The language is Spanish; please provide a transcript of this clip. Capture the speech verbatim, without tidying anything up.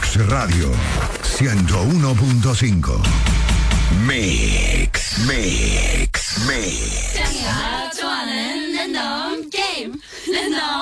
Fox Radio ciento uno punto cinco. Mix, mix, mix.